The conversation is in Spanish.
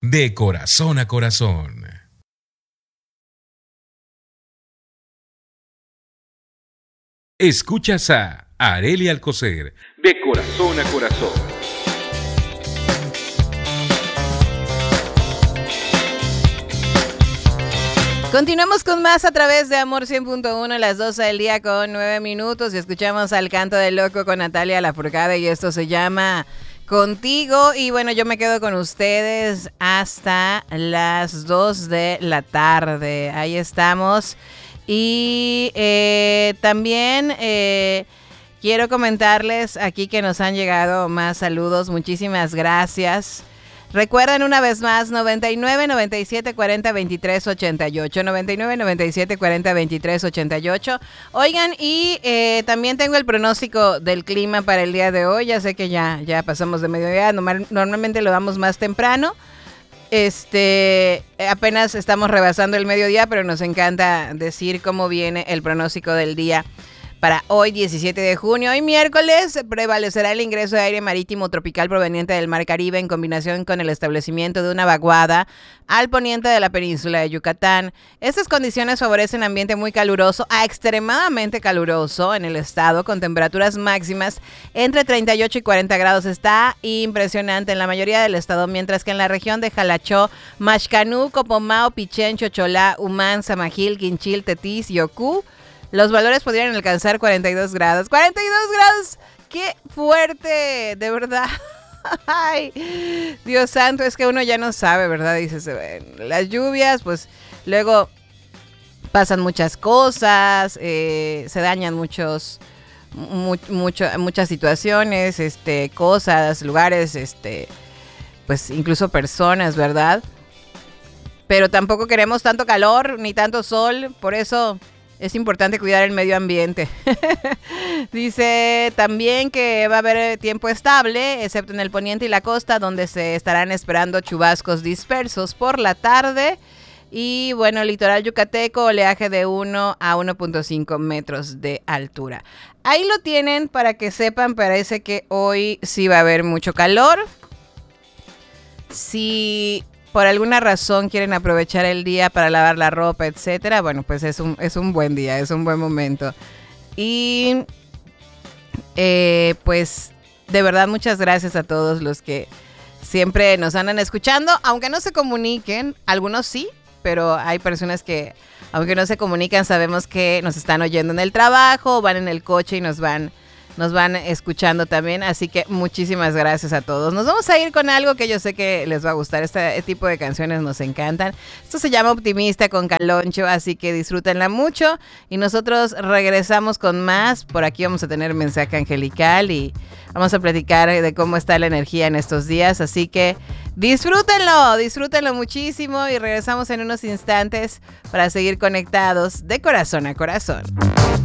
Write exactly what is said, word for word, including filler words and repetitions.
de corazón a corazón. Escuchas a Arely Alcocer, de corazón a corazón. Continuamos con más a través de Amor cien punto uno, a las doce del día con nueve minutos, y escuchamos al Canto del Loco con Natalia Lafourcade, y esto se llama Contigo. Y bueno, yo me quedo con ustedes hasta las dos de la tarde. Ahí estamos. Y eh, también eh, quiero comentarles aquí que nos han llegado más saludos. Muchísimas gracias. Recuerden una vez más, noventa y nueve, noventa y siete, cuarenta, veintitrés, ochenta y ocho. noventa y nueve, noventa y siete, cuarenta, veintitrés, ochenta y ocho. Oigan, y eh, también tengo el pronóstico del clima para el día de hoy. Ya sé que ya, ya pasamos de mediodía. Normal, normalmente lo damos más temprano. Este, apenas estamos rebasando el mediodía, pero nos encanta decir cómo viene el pronóstico del día para hoy, diecisiete de junio. Hoy miércoles prevalecerá el ingreso de aire marítimo tropical proveniente del Mar Caribe en combinación con el establecimiento de una vaguada al poniente de la península de Yucatán. Estas condiciones favorecen ambiente muy caluroso a extremadamente caluroso en el estado, con temperaturas máximas entre treinta y ocho y cuarenta grados. Está impresionante en la mayoría del estado, mientras que en la región de Jalachó, Maxcanú, Copomao, Pichén, Chocholá, Humán, Samajil, Quinchil, Tetis y Ocú, los valores podrían alcanzar cuarenta y dos grados. ¡cuarenta y dos grados! ¡Qué fuerte! De verdad. Ay, Dios santo, es que uno ya no sabe, ¿verdad? Dices, las lluvias, pues luego pasan muchas cosas, eh, se dañan muchos, mu- mucho, muchas situaciones, este, cosas, lugares, este, pues incluso personas, ¿verdad? Pero tampoco queremos tanto calor ni tanto sol, por eso es importante cuidar el medio ambiente. Dice también que va a haber tiempo estable, excepto en el poniente y la costa, donde se estarán esperando chubascos dispersos por la tarde. Y bueno, el litoral yucateco, oleaje de uno a uno punto cinco metros de altura. Ahí lo tienen para que sepan, parece que hoy sí va a haber mucho calor. Si por alguna razón quieren aprovechar el día para lavar la ropa, etcétera, bueno, pues es un, es un buen día, es un buen momento. Y eh, pues de verdad muchas gracias a todos los que siempre nos andan escuchando, aunque no se comuniquen, algunos sí, pero hay personas que aunque no se comunican sabemos que nos están oyendo en el trabajo, van en el coche y nos van Nos van escuchando también, así que muchísimas gracias a todos. Nos vamos a ir con algo que yo sé que les va a gustar. Este tipo de canciones nos encantan. Esto se llama Optimista con Caloncho, así que disfrútenla mucho. Y nosotros regresamos con más. Por aquí vamos a tener mensaje angelical y vamos a platicar de cómo está la energía en estos días. Así que disfrútenlo, disfrútenlo muchísimo y regresamos en unos instantes para seguir conectados de corazón a corazón.